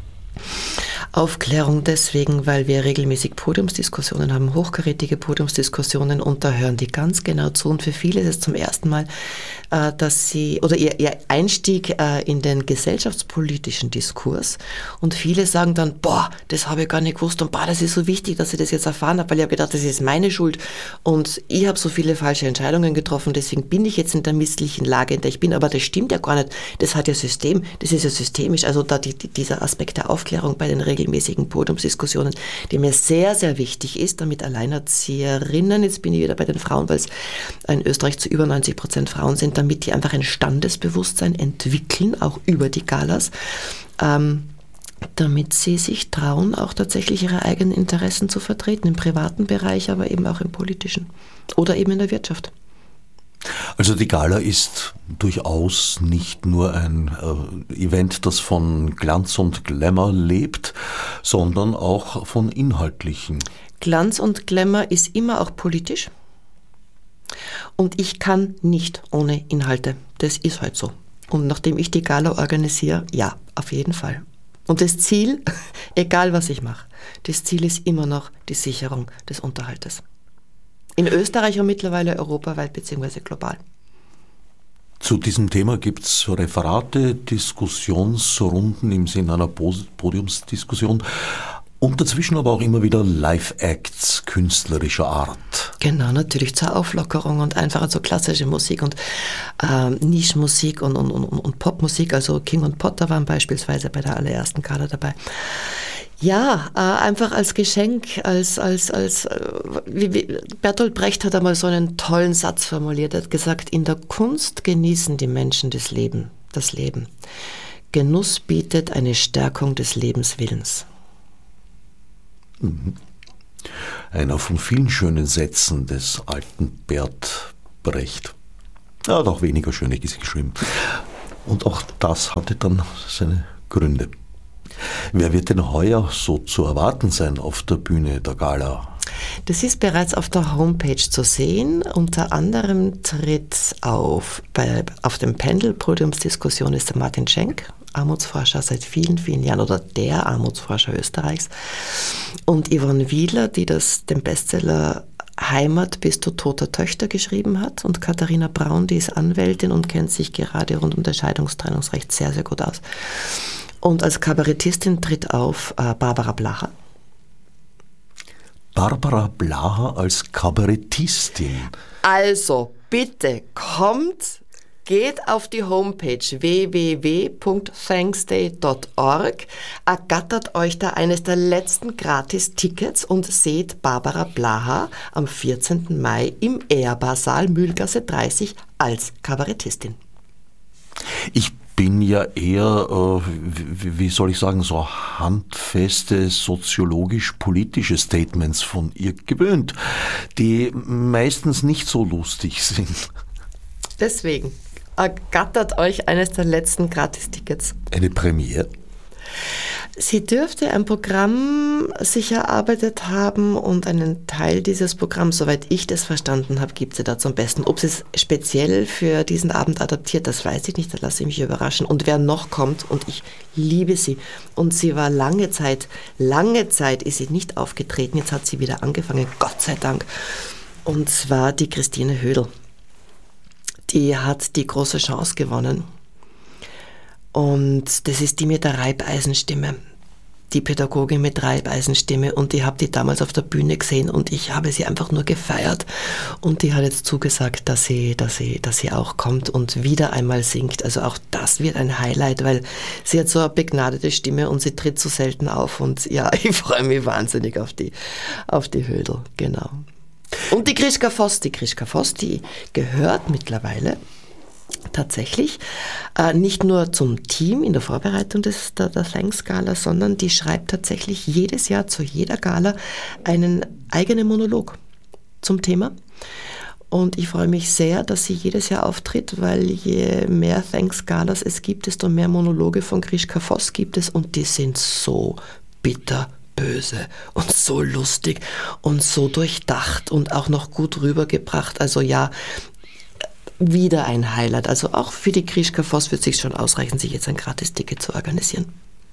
Aufklärung deswegen, weil wir regelmäßig Podiumsdiskussionen haben, hochkarätige Podiumsdiskussionen, und da hören die ganz genau zu. Und für viele ist es zum ersten Mal, äh, dass sie, oder ihr, ihr Einstieg äh, in den gesellschaftspolitischen Diskurs, und viele sagen dann, boah, das habe ich gar nicht gewusst und boah, das ist so wichtig, dass ich das jetzt erfahren habe, weil ich habe gedacht, das ist meine Schuld und ich habe so viele falsche Entscheidungen getroffen, deswegen bin ich jetzt in der misslichen Lage, in der ich bin, aber das stimmt ja gar nicht, das hat ja System, das ist ja systemisch, also da die, die, dieser Aspekt der Aufklärung bei den regelmäßigen Podiumsdiskussionen, die mir sehr, sehr wichtig ist, damit Alleinerzieherinnen, jetzt bin ich wieder bei den Frauen, weil es in Österreich zu über neunzig Prozent Frauen sind, damit die einfach ein Standesbewusstsein entwickeln, auch über die Galas, ähm, damit sie sich trauen, auch tatsächlich ihre eigenen Interessen zu vertreten, im privaten Bereich, aber eben auch im politischen oder eben in der Wirtschaft. Also die Gala ist durchaus nicht nur ein äh, Event, das von Glanz und Glamour lebt, sondern auch von inhaltlichen. Glanz und Glamour ist immer auch politisch. Und ich kann nicht ohne Inhalte. Das ist halt so. Und nachdem ich die Gala organisiere, ja, auf jeden Fall. Und das Ziel, egal was ich mache, das Ziel ist immer noch die Sicherung des Unterhaltes. In Österreich und mittlerweile europaweit bzw. global. Zu diesem Thema gibt es Referate, Diskussionsrunden im Sinne einer Podiumsdiskussion und dazwischen aber auch immer wieder Live-Acts künstlerischer Art. Genau, natürlich zur Auflockerung und einfach so klassische Musik und äh, Nischenmusik und, und, und, und Popmusik. Also King und Potter waren beispielsweise bei der allerersten Gala dabei. Ja, äh, einfach als Geschenk, als, als, als äh, wie, wie, Bertolt Brecht hat einmal so einen tollen Satz formuliert. Er hat gesagt, in der Kunst genießen die Menschen das Leben, das Leben. Genuss bietet eine Stärkung des Lebenswillens. Mhm. Einer von vielen schönen Sätzen des alten Bert Brecht. Er hat auch weniger schöne geschrieben. Und auch das hatte dann seine Gründe. Wer wird denn heuer so zu erwarten sein auf der Bühne der Gala? Das ist bereits auf der Homepage zu sehen. Unter anderem tritt auf, bei, auf dem Panel Podiumsdiskussion ist der Martin Schenk, Armutsforscher seit vielen, vielen Jahren oder der Armutsforscher Österreichs. Und Yvonne Wiedler, die das, den Bestseller Heimat bis zu toter Töchter geschrieben hat. Und Katharina Braun, die ist Anwältin und kennt sich gerade rund um das Scheidungstrennungsrecht sehr, sehr gut aus. Und als Kabarettistin tritt auf äh, Barbara Blaha. Barbara Blaha als Kabarettistin. Also, bitte kommt, geht auf die Homepage w w w punkt thanksday punkt org, ergattert euch da eines der letzten Gratis-Tickets und seht Barbara Blaha am vierzehnten Mai im Ehrbar-Saal Mühlgasse dreißig als Kabarettistin. Ich bin ja eher, äh, wie, wie soll ich sagen, so handfeste soziologisch-politische Statements von ihr gewöhnt, die meistens nicht so lustig sind. Deswegen ergattert euch eines der letzten Gratistickets. Eine Premiere? Sie dürfte ein Programm sich erarbeitet haben und einen Teil dieses Programms, soweit ich das verstanden habe, gibt sie da zum Besten. Ob sie es speziell für diesen Abend adaptiert, das weiß ich nicht, da lasse ich mich überraschen. Und wer noch kommt, und ich liebe sie, und sie war lange Zeit, lange Zeit ist sie nicht aufgetreten, jetzt hat sie wieder angefangen, Gott sei Dank. Und zwar die Christine Hödel. Die hat die große Chance gewonnen. Und das ist die mit der Reibeisenstimme, die Pädagogin mit Reibeisenstimme. Und ich habe die damals auf der Bühne gesehen und ich habe sie einfach nur gefeiert. Und die hat jetzt zugesagt, dass sie, dass sie, dass sie auch kommt und wieder einmal singt. Also auch das wird ein Highlight, weil sie hat so eine begnadete Stimme und sie tritt so selten auf. Und ja, ich freue mich wahnsinnig auf die, auf die Hödel, genau. Und die Krischka Voss, die Krischka Voss, die gehört mittlerweile tatsächlich äh, nicht nur zum Team in der Vorbereitung des, der, der Thanks Gala, sondern die schreibt tatsächlich jedes Jahr zu jeder Gala einen eigenen Monolog zum Thema. Und ich freue mich sehr, dass sie jedes Jahr auftritt, weil je mehr Thanks Galas es gibt, desto mehr Monologe von Krischka Voss gibt es und die sind so bitter böse und so lustig und so durchdacht und auch noch gut rübergebracht. Also ja, wieder ein Highlight. Also auch für die Krischka Voss wird es sich schon ausreichen, sich jetzt ein Gratis-Ticket zu organisieren.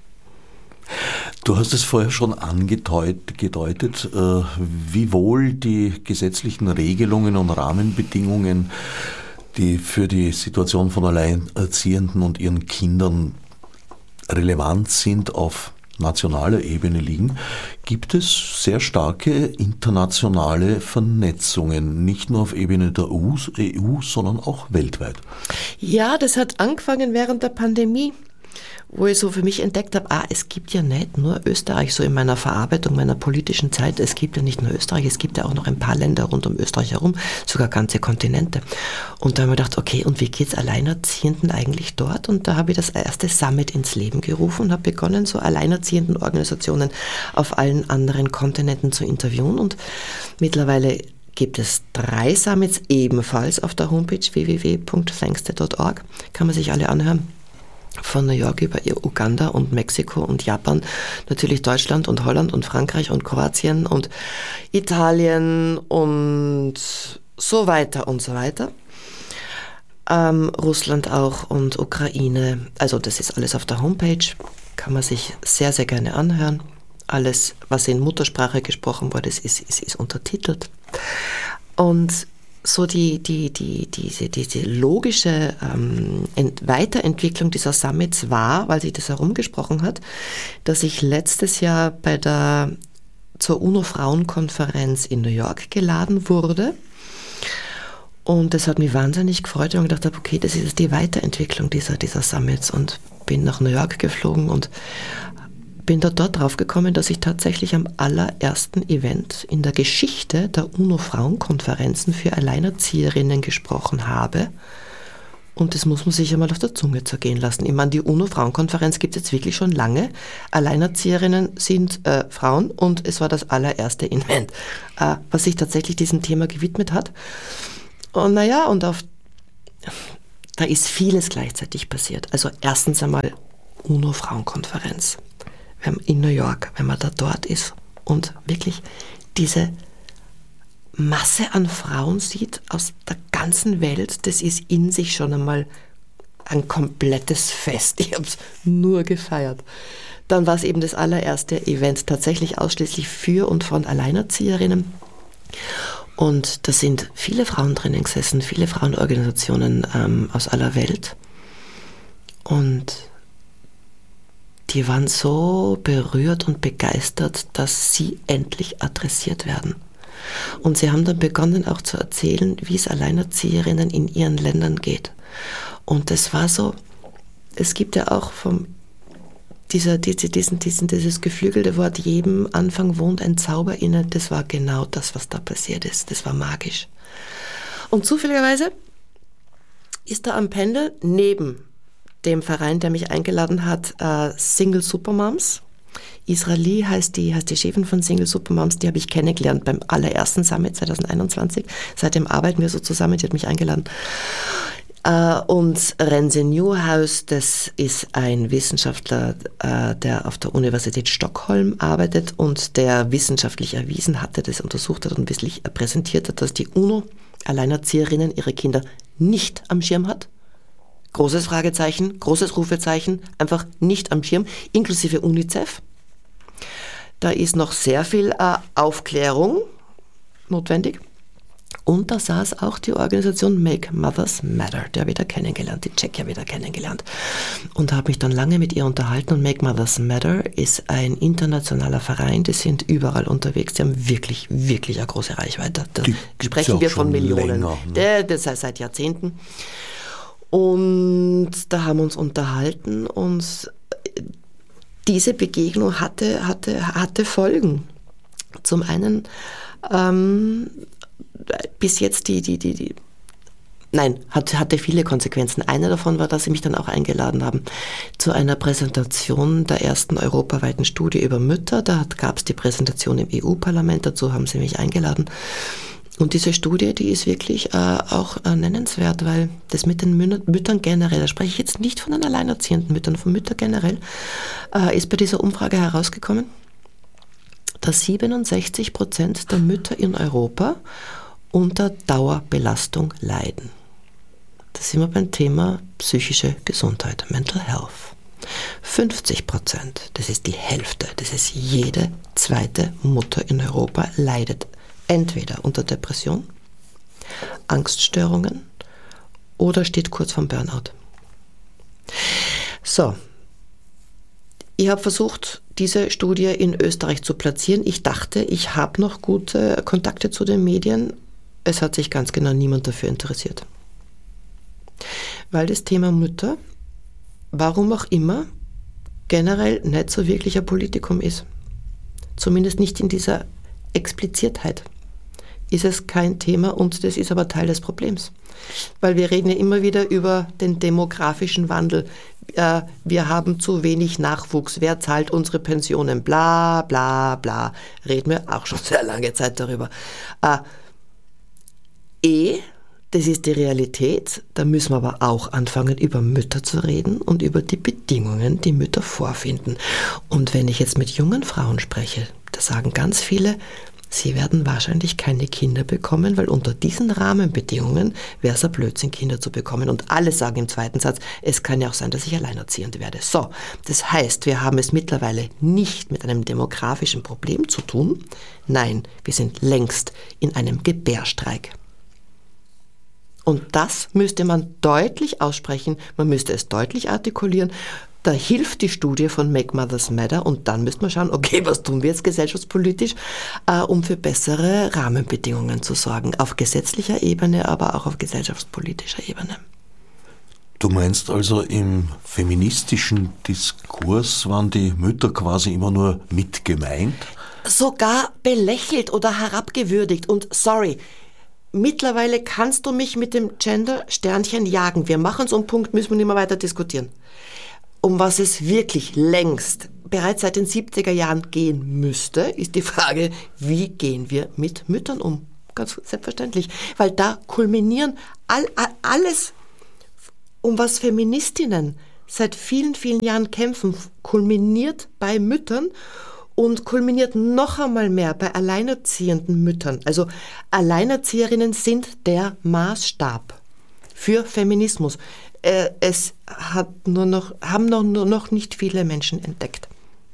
Du hast es vorher schon angedeutet, äh, wie wohl die gesetzlichen Regelungen und Rahmenbedingungen, die für die Situation von Alleinerziehenden und ihren Kindern relevant sind, auf nationaler Ebene liegen, gibt es sehr starke internationale Vernetzungen, nicht nur auf Ebene der E U, sondern auch weltweit. Ja, das hat angefangen während der Pandemie, wo ich so für mich entdeckt habe, ah, es gibt ja nicht nur Österreich, so in meiner Verarbeitung meiner politischen Zeit, es gibt ja nicht nur Österreich, es gibt ja auch noch ein paar Länder rund um Österreich herum, sogar ganze Kontinente. Und da habe ich gedacht, okay, und wie geht's Alleinerziehenden eigentlich dort? Und da habe ich das erste Summit ins Leben gerufen und habe begonnen, so alleinerziehenden Organisationen auf allen anderen Kontinenten zu interviewen. Und mittlerweile gibt es drei Summits ebenfalls auf der Homepage w w w punkt thanksday punkt org, kann man sich alle anhören. Von New York über Uganda und Mexiko und Japan, natürlich Deutschland und Holland und Frankreich und Kroatien und Italien und so weiter und so weiter. Ähm, Russland auch und Ukraine, also das ist alles auf der Homepage, kann man sich sehr, sehr gerne anhören. Alles, was in Muttersprache gesprochen wurde, ist, ist, ist untertitelt. Und so die, die, die, diese, diese logische ähm, Ent- Weiterentwicklung dieser Summits war, weil sich das herumgesprochen hat, dass ich letztes Jahr bei der zur UNO-Frauenkonferenz in New York geladen wurde. Und das hat mich wahnsinnig gefreut, weil ich gedacht habe, okay, das ist die Weiterentwicklung dieser, dieser Summits, und bin nach New York geflogen und bin da dort drauf gekommen, dass ich tatsächlich am allerersten Event in der Geschichte der UNO-Frauenkonferenzen für Alleinerzieherinnen gesprochen habe. Und das muss man sich einmal auf der Zunge zergehen lassen. Ich meine, die UNO-Frauenkonferenz gibt es jetzt wirklich schon lange. Alleinerzieherinnen sind äh, Frauen, und es war das allererste Event, äh, was sich tatsächlich diesem Thema gewidmet hat. Und naja, und auf, da ist vieles gleichzeitig passiert. Also erstens einmal UNO-Frauenkonferenz in New York, wenn man da dort ist und wirklich diese Masse an Frauen sieht aus der ganzen Welt, das ist in sich schon einmal ein komplettes Fest. Ich habe es nur gefeiert. Dann war es eben das allererste Event tatsächlich ausschließlich für und von Alleinerzieherinnen. Und da sind viele Frauen drinnen gesessen, viele Frauenorganisationen ähm, aus aller Welt. Und die waren so berührt und begeistert, dass sie endlich adressiert werden. Und sie haben dann begonnen auch zu erzählen, wie es Alleinerzieherinnen in ihren Ländern geht. Und das war so, es gibt ja auch vom, dieser, diese, diesen, diesen, dieses geflügelte Wort, jedem Anfang wohnt ein Zauber inne, das war genau das, was da passiert ist. Das war magisch. Und zufälligerweise ist da am Pendel neben dem Verein, der mich eingeladen hat, äh, Single Supermoms. Israeli heißt die, heißt die Chefin von Single Supermoms, die habe ich kennengelernt beim allerersten Summit zwanzig einundzwanzig. Seitdem arbeiten wir so zusammen, die hat mich eingeladen. Äh, und Renze Newhouse, das ist ein Wissenschaftler, äh, der auf der Universität Stockholm arbeitet und der wissenschaftlich erwiesen hatte, das untersucht hat und wissentlich präsentiert hat, dass die UNO Alleinerzieherinnen ihre Kinder nicht am Schirm hat. Großes Fragezeichen, großes Rufezeichen, einfach nicht am Schirm, inklusive UNICEF. Da ist noch sehr viel äh, Aufklärung notwendig. Und da saß auch die Organisation Make Mothers Matter, die habe ich wieder kennengelernt, die Tscheche wieder kennengelernt. Und habe mich dann lange mit ihr unterhalten. Und Make Mothers Matter ist ein internationaler Verein, die sind überall unterwegs, die haben wirklich, wirklich eine große Reichweite. Da die sprechen wir von Millionen. Länger, ne? der, das heißt seit Jahrzehnten. Und da haben wir uns unterhalten, und diese Begegnung hatte, hatte, hatte Folgen. Zum einen ähm, bis jetzt die, die, die, die nein, hat, hatte viele Konsequenzen. Eine davon war, dass sie mich dann auch eingeladen haben zu einer Präsentation der ersten europaweiten Studie über Mütter. Da gab es die Präsentation im E U-Parlament, dazu haben sie mich eingeladen. Und diese Studie, die ist wirklich äh, auch äh, nennenswert, weil das mit den Mü- Müttern generell, da spreche ich jetzt nicht von den alleinerziehenden Müttern, von Müttern generell, äh, ist bei dieser Umfrage herausgekommen, dass siebenundsechzig Prozent der Mütter in Europa unter Dauerbelastung leiden. Da sind wir beim Thema psychische Gesundheit, Mental Health. fünfzig Prozent, das ist die Hälfte, das ist jede zweite Mutter in Europa, leidet entweder unter Depression, Angststörungen oder steht kurz vorm Burnout. So, ich habe versucht, diese Studie in Österreich zu platzieren. Ich dachte, ich habe noch gute Kontakte zu den Medien. Es hat sich ganz genau niemand dafür interessiert. Weil das Thema Mütter, warum auch immer, generell nicht so wirklich ein Politikum ist. Zumindest nicht in dieser Expliziertheit. Ist es kein Thema, und das ist aber Teil des Problems. Weil wir reden ja immer wieder über den demografischen Wandel. Äh, wir haben zu wenig Nachwuchs. Wer zahlt unsere Pensionen? Bla, bla, bla. Reden wir auch schon sehr lange Zeit darüber. Äh, eh, das ist die Realität. Da müssen wir aber auch anfangen, über Mütter zu reden und über die Bedingungen, die Mütter vorfinden. Und wenn ich jetzt mit jungen Frauen spreche, da sagen ganz viele, Sie werden wahrscheinlich keine Kinder bekommen, weil unter diesen Rahmenbedingungen wäre es ein Blödsinn, Kinder zu bekommen. Und alle sagen im zweiten Satz, es kann ja auch sein, dass ich alleinerziehend werde. So, das heißt, wir haben es mittlerweile nicht mit einem demografischen Problem zu tun. Nein, wir sind längst in einem Gebärstreik. Und das müsste man deutlich aussprechen, man müsste es deutlich artikulieren. Da hilft die Studie von Make Mothers Matter und dann müsste man schauen, okay, was tun wir jetzt gesellschaftspolitisch, äh, um für bessere Rahmenbedingungen zu sorgen. Auf gesetzlicher Ebene, aber auch auf gesellschaftspolitischer Ebene. Du meinst also, im feministischen Diskurs waren die Mütter quasi immer nur mit gemeint? Sogar belächelt oder herabgewürdigt und sorry, mittlerweile kannst du mich mit dem Gender-Sternchen jagen. Wir machen es um Punkt, müssen wir nicht mehr weiter diskutieren. Um was es wirklich längst, bereits seit den siebziger Jahren gehen müsste, ist die Frage, wie gehen wir mit Müttern um? Ganz selbstverständlich. Weil da kulminieren all, all, alles, um was Feministinnen seit vielen, vielen Jahren kämpfen, kulminiert bei Müttern und kulminiert noch einmal mehr bei alleinerziehenden Müttern. Also Alleinerzieherinnen sind der Maßstab für Feminismus. Es hat nur noch, haben noch, nur noch nicht viele Menschen entdeckt.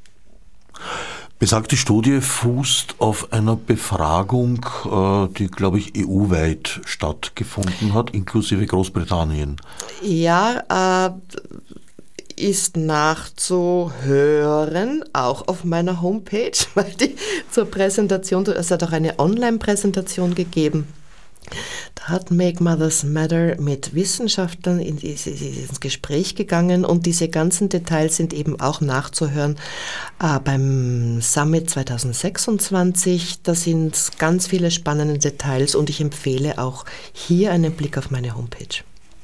Besagte Studie fußt auf einer Befragung, die, glaube ich, E U-weit stattgefunden hat, inklusive Großbritannien. Ja, äh, ist nachzuhören, auch auf meiner Homepage, weil die zur Präsentation, es hat auch eine Online-Präsentation gegeben. Da hat Make Mothers Matter mit Wissenschaftlern in dieses, ins Gespräch gegangen und diese ganzen Details sind eben auch nachzuhören äh, beim Summit zwanzig sechsundzwanzig. Da sind ganz viele spannende Details und ich empfehle auch hier einen Blick auf meine Homepage.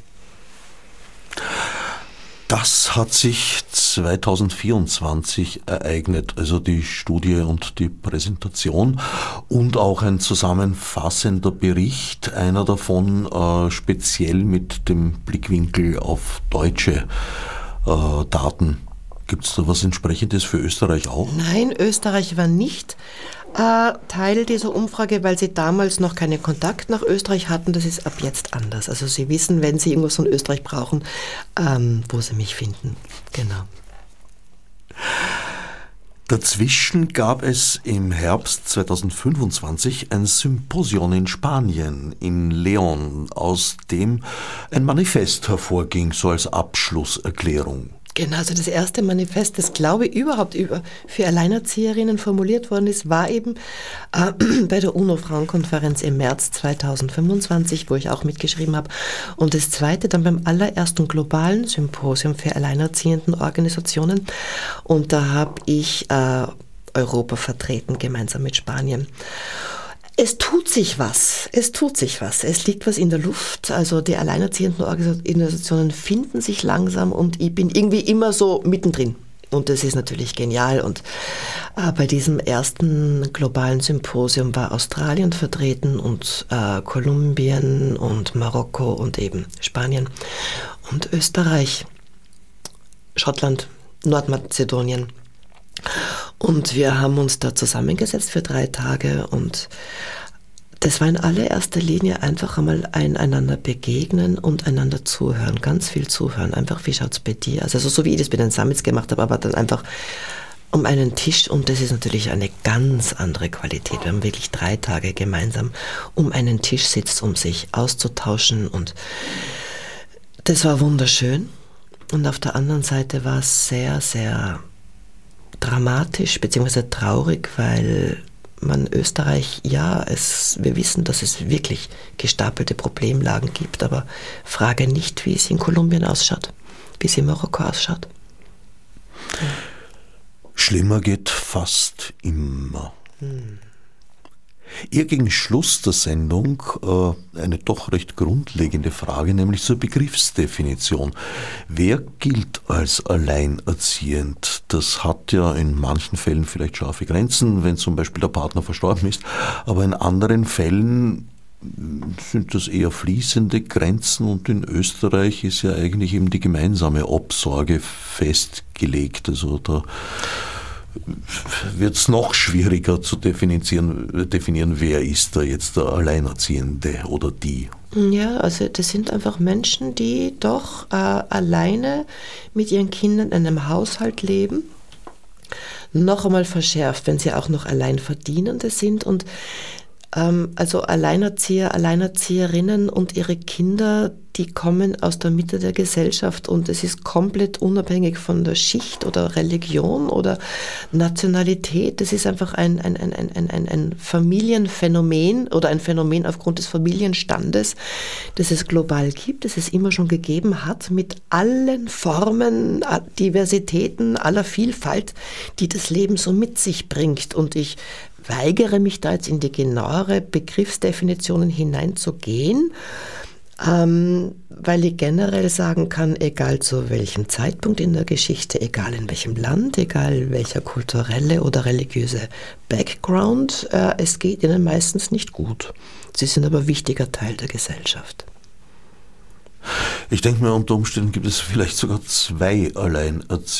Das hat sich zweitausendvierundzwanzig ereignet, also die Studie und die Präsentation und auch ein zusammenfassender Bericht, einer davon äh, speziell mit dem Blickwinkel auf deutsche äh, Daten. Gibt es da was Entsprechendes für Österreich auch? Nein, Österreich war nicht äh, Teil dieser Umfrage, weil sie damals noch keinen Kontakt nach Österreich hatten. Das ist ab jetzt anders. Also Sie wissen, wenn Sie irgendwas von Österreich brauchen, ähm, wo Sie mich finden. Genau. Dazwischen gab es im Herbst zweitausendfünfundzwanzig ein Symposion in Spanien, in León, aus dem ein Manifest hervorging, so als Abschlusserklärung. Genau, also das erste Manifest, das glaube ich überhaupt über, für Alleinerzieherinnen formuliert worden ist, war eben äh, bei der UNO-Frauenkonferenz im März zweitausendfünfundzwanzig, wo ich auch mitgeschrieben habe. Und das zweite dann beim allerersten globalen Symposium für alleinerziehenden Organisationen. Und da habe ich äh, Europa vertreten, gemeinsam mit Spanien. Es tut sich was, es tut sich was, es liegt was in der Luft, also die alleinerziehenden Organisationen finden sich langsam und ich bin irgendwie immer so mittendrin und das ist natürlich genial und äh, bei diesem ersten globalen Symposium war Australien vertreten und äh, Kolumbien und Marokko und eben Spanien und Österreich, Schottland, Nordmazedonien. Und wir haben uns da zusammengesetzt für drei Tage und das war in allererster Linie einfach einmal ein einander begegnen und einander zuhören, ganz viel zuhören. Einfach, wie schaut's bei dir? Also so wie ich das bei den Summits gemacht habe, aber dann einfach um einen Tisch und das ist natürlich eine ganz andere Qualität. Wir haben wirklich drei Tage gemeinsam um einen Tisch sitzt, um sich auszutauschen und das war wunderschön. Und auf der anderen Seite war es sehr, sehr dramatisch bzw. traurig, weil man Österreich, ja, es, wir wissen, dass es wirklich gestapelte Problemlagen gibt, aber frage nicht, wie es in Kolumbien ausschaut, wie es in Marokko ausschaut. Ja. Schlimmer geht fast immer. Hm. Eher gegen Schluss der Sendung äh, eine doch recht grundlegende Frage, nämlich zur Begriffsdefinition. Wer gilt als alleinerziehend? Das hat ja in manchen Fällen vielleicht scharfe Grenzen, wenn zum Beispiel der Partner verstorben ist, aber in anderen Fällen sind das eher fließende Grenzen und in Österreich ist ja eigentlich eben die gemeinsame Obsorge festgelegt. Also da wird es noch schwieriger zu definieren, definieren, wer ist da jetzt der Alleinerziehende oder die. Ja, also das sind einfach Menschen, die doch äh, alleine mit ihren Kindern in einem Haushalt leben. Noch einmal verschärft, wenn sie auch noch Alleinverdienende sind und ähm, also Alleinerzieher, Alleinerzieherinnen und ihre Kinder, die kommen aus der Mitte der Gesellschaft und es ist komplett unabhängig von der Schicht oder Religion oder Nationalität. Das ist einfach ein, ein, ein, ein, ein, ein Familienphänomen oder ein Phänomen aufgrund des Familienstandes, das es global gibt, das es immer schon gegeben hat, mit allen Formen, Diversitäten, aller Vielfalt, die das Leben so mit sich bringt. Und ich weigere mich da jetzt in die genauere Begriffsdefinitionen hineinzugehen, ähm, weil ich generell sagen kann, egal zu welchem Zeitpunkt in der Geschichte, egal in welchem Land, egal welcher kulturelle oder religiöse Background, äh, es geht ihnen meistens nicht gut. Sie sind aber ein wichtiger Teil der Gesellschaft. Ich denke mir, unter Umständen gibt es vielleicht sogar zwei Alleinerziehende